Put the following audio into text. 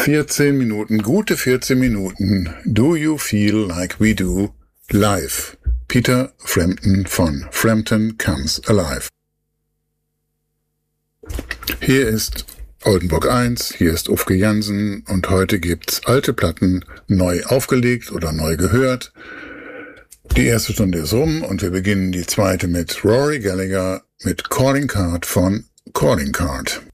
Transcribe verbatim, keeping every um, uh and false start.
vierzehn Minuten, gute vierzehn Minuten. Do You Feel Like We Do? Live. Peter Frampton von Frampton Comes Alive. Hier ist Oldenburg eins, hier ist Ufke Jansen und heute gibt's alte Platten neu aufgelegt oder neu gehört. Die erste Stunde ist rum und wir beginnen die zweite mit Rory Gallagher mit Calling Card von Calling Card.